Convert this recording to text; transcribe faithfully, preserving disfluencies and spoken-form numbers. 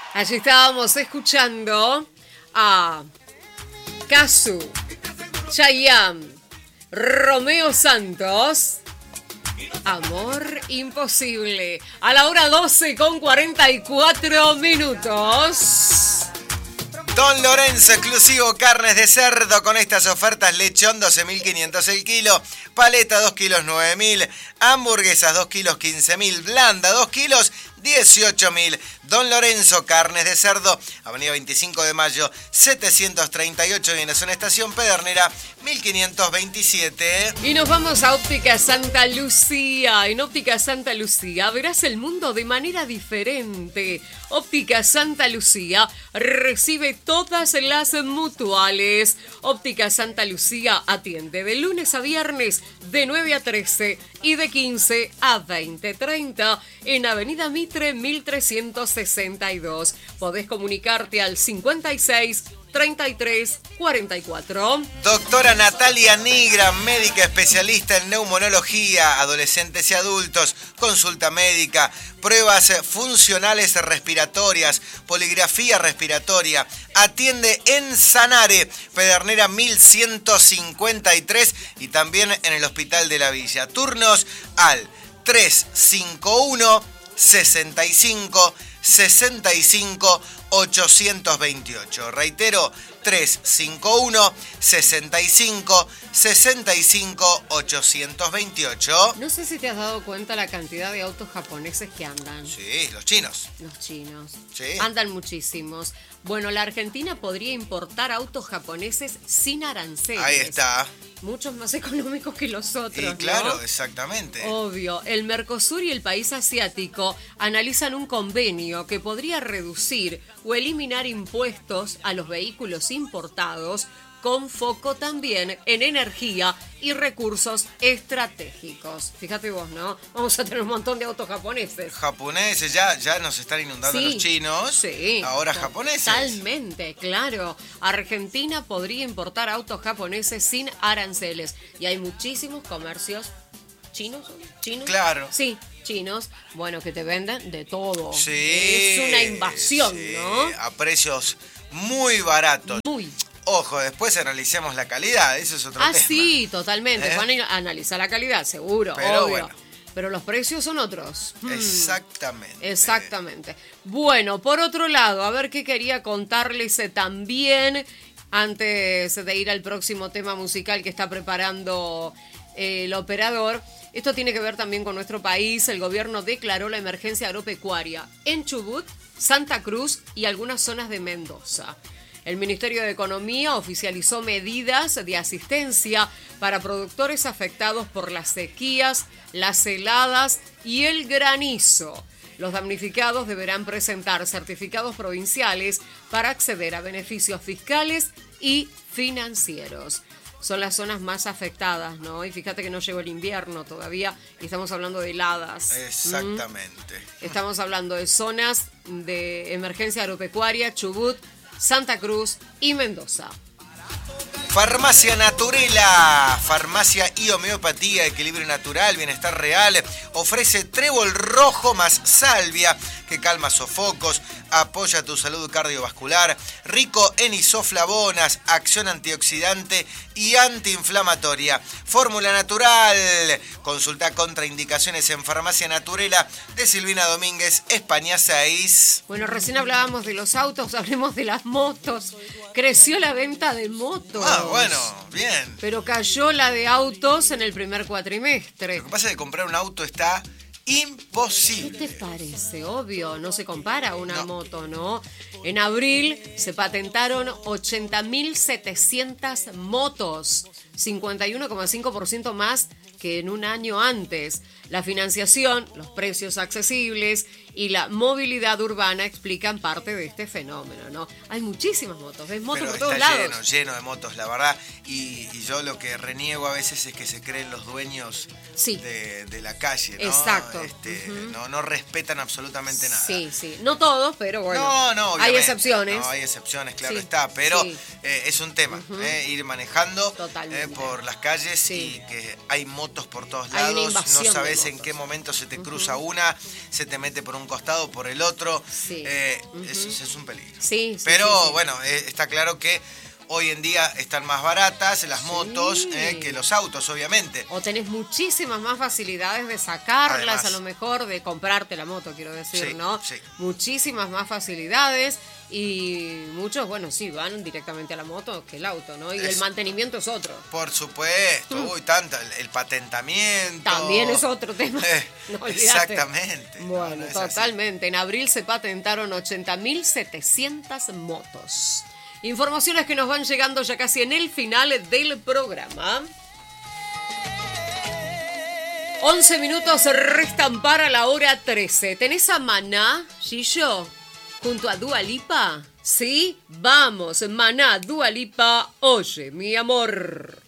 Allí estábamos escuchando a Cazzu, Chayanne, Romeo Santos, Amor Imposible. A la hora doce con cuarenta y cuatro minutos. Don Lorenzo, exclusivo carnes de cerdo con estas ofertas: lechón doce mil quinientos el kilo, paleta dos kilos nueve mil, hamburguesas dos kilos quince mil, blanda dos kilos dieciocho mil. Don Lorenzo, carnes de cerdo, avenida veinticinco de mayo, setecientos treinta y ocho, y en la zona Estación Pedernera, mil quinientos veintisiete. Y nos vamos a Óptica Santa Lucía. En Óptica Santa Lucía verás el mundo de manera diferente. Óptica Santa Lucía recibe todas las mutuales. Óptica Santa Lucía atiende de lunes a viernes de nueve a trece y de quince a veinte treinta en Avenida Mitre mil trescientos sesenta y dos. Podés comunicarte al cincuenta y seis treinta y tres cuarenta y cuatro. Doctora Natalia Nigra, médica especialista en neumonología, adolescentes y adultos, consulta médica, pruebas funcionales respiratorias, poligrafía respiratoria. Atiende en Sanare, Pedernera mil ciento cincuenta y tres, y también en el Hospital de la Villa. Turnos al tres cinco uno sesenta y cinco sesenta y cinco ochocientos veintiocho. Reitero, tres cinco uno sesenta y cinco sesenta y cinco ochocientos veintiocho. No sé si te has dado cuenta la cantidad de autos japoneses que andan. Sí, los chinos. Los chinos. Sí. Andan muchísimos. Bueno, la Argentina podría importar autos japoneses sin aranceles. Ahí está. Muchos más económicos que los otros, Y claro, ¿no? exactamente. Obvio. El Mercosur y el país asiático analizan un convenio que podría reducir o eliminar impuestos a los vehículos importados, con foco también en energía y recursos estratégicos. Fíjate vos, ¿no? Vamos a tener un montón de autos japoneses. Japoneses, ya, ya nos están inundando Sí, los chinos. Sí. Ahora japoneses. Totalmente, claro. Argentina podría importar autos japoneses sin aranceles. Y hay muchísimos comercios chinos. ¿Chinos? Claro. Sí, chinos. Bueno, que te venden de todo. Sí. Es una invasión, sí, ¿no? A precios muy baratos. Muy. Ojo, después analicemos la calidad, eso es otro Ah, tema. sí, totalmente. ¿Eh? Van a analizar la calidad, seguro, Pero obvio. bueno. Pero los precios son otros. Hmm. Exactamente. Exactamente. Bueno, por otro lado, a ver qué quería contarles eh, también antes de ir al próximo tema musical que está preparando eh, el operador. Esto tiene que ver también con nuestro país. El gobierno declaró la emergencia agropecuaria en Chubut, Santa Cruz y algunas zonas de Mendoza. El Ministerio de Economía oficializó medidas de asistencia para productores afectados por las sequías, las heladas y el granizo. Los damnificados deberán presentar certificados provinciales para acceder a beneficios fiscales y financieros. Son las zonas más afectadas, ¿no? Y fíjate que no llegó el invierno todavía y estamos hablando de heladas. Exactamente. ¿Mm? Estamos hablando de zonas de emergencia agropecuaria, Chubut, Santa Cruz y Mendoza. Farmacia Naturela, farmacia y homeopatía, equilibrio natural, bienestar real. Ofrece trébol rojo más salvia que calma sofocos, apoya tu salud cardiovascular, rico en isoflavonas, acción antioxidante y antiinflamatoria. Fórmula natural. Consulta contraindicaciones en Farmacia Naturela de Silvina Domínguez, España seis. Bueno, recién hablábamos de los autos, hablemos de las motos. Creció la venta de motos. Ah, bueno, bien. Pero cayó la de autos en el primer cuatrimestre. Lo que pasa es que comprar un auto está imposible. ¿Qué te parece? Obvio, no se compara a una No. moto, ¿no? En abril se patentaron ochenta mil setecientas motos, cincuenta y uno coma cinco por ciento más que en un año antes. La financiación, los precios accesibles y la movilidad urbana explican parte de este fenómeno, ¿no? Hay muchísimas motos, ves motos Pero por todos está lados. lleno, lleno de motos, la verdad. Y, y yo lo que reniego a veces es que se creen los dueños Sí. de, de la calle, ¿no? Exacto. Este, Ujú. no, no respetan absolutamente nada. Sí, sí. No todos, pero bueno. No, no, hay obviamente. excepciones. No, hay excepciones, claro Sí, está. Pero sí. eh, es un tema, eh, ir manejando Totalmente. eh, por las calles Sí. y que hay motos por todos Hay una lados. invasión No de sabes en motos. qué momento se te cruza una, se te mete por un costado, por el otro. Sí. Eh, Uh-huh. es, es un peligro. Sí, sí, Pero sí, sí. bueno, eh, está claro que hoy en día están más baratas las motos Sí. eh, que los autos, obviamente. O tenés muchísimas más facilidades de sacarlas, Además. a lo mejor de comprarte la moto, quiero decir, Sí, ¿no? sí. Muchísimas más facilidades y muchos, bueno, sí, van directamente a la moto que el auto, ¿no? Y Es- el mantenimiento es otro. Por supuesto, Mm. uy, tanto, el, el patentamiento. También es otro tema. Eh, No olvidate. exactamente. Bueno, No, no es así. totalmente. En abril se patentaron ochenta mil setecientas motos. Informaciones que nos van llegando ya casi en el final del programa. once minutos restan para la hora trece. ¿Tenés a Maná, Gillo, junto a Dua Lipa? ¿Sí? Vamos, Maná, Dua Lipa, oye, mi amor.